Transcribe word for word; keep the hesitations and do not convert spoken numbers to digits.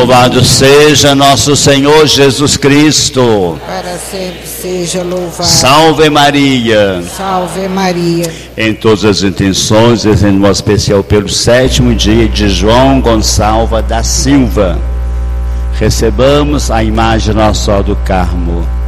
Louvado seja nosso Senhor Jesus Cristo. Para sempre seja louvado. Salve Maria. Salve Maria. Em todas as intenções, em modo especial pelo sétimo dia de João Gonçalves da Silva, recebamos a imagem Nossa Senhora do Carmo.